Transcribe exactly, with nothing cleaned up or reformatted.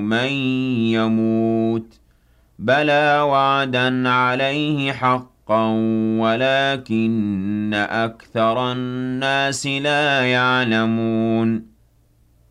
من يموت بلى وعدا عليه حقا ولكن أكثر الناس لا يعلمون